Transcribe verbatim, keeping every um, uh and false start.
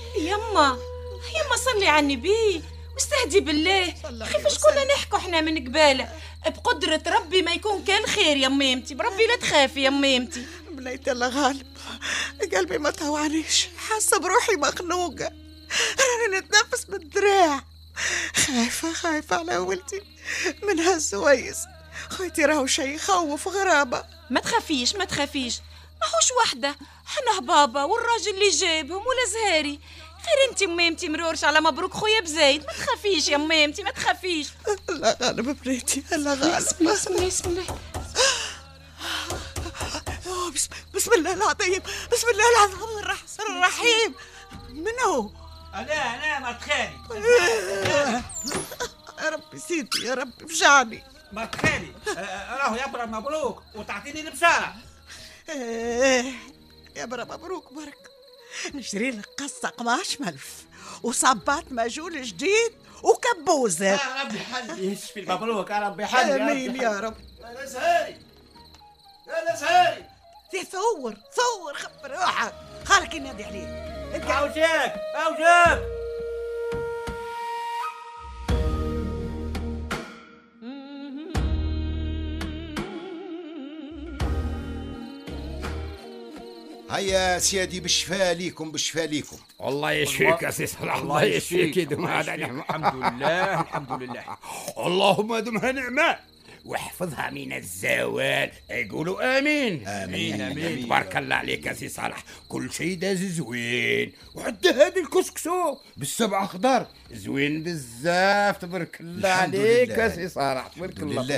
يما يما صلي على النبي واستهدي بالله. كيفاش كنا نحكوا احنا من قباله؟ بقدرة ربي ما يكون كان خير يا ميمتي، بربي لا تخافي يا ميمتي. بنيت الله غالب، قلبي ما توانيش، حاسه بروحي مخنوقه، راني نتنفس بالدراع، خايفه خايفه على ولدي من هالسويس. خويتي راهو شي يخوف غرابه. ما تخافيش ما تخافيش، ماهوش وحده، حنا بابا والراجل اللي جابهم ولا زهاري. خير انتي ميمتي مرورش على مبروك خويا بزايد. ما تخافيش يا ميمتي ما تخافيش. الله غالب بنيتي، الله غالب. بسم الله بسم الله بسم الله بسم, بسم الله العظيم، بسم الله العظيم الرحمن الرحيم. من هو؟ انا انا مرت خالي. يا ربي سيدي يا ربي فجعني. مرت خالي راهو يبرا مبروك وتعطيني البشاره. ايه يبرا مبروك برك. نشري لك قصه قماش ملف وصبات ماجول جديد وكبوزه. يا ربي حلي يشفي المبروك، يا ربي حلي. امين يا رب. يا زهاري يا زهاري ثور ثور خبر روحك، خالك ينادي عليك. انت اوجاك اوجاك. هيا سيدي بالشفاء ليكم بالشفاء ليكم. الله يشفيك يا سي صلاح، الله يشفيك. يدوم هذا نعمة. الحمد لله الحمد لله. اللهم دمها نعمة واحفظها من الزوال. يقولوا امين امين امين. تبارك الله عليك يا سي صالح، كل شيء داز زوين، وحتى هذه الكسكسو بالسبع خضار زوين بزاف. تبارك الله عليك يا سي صالح، تبارك الله.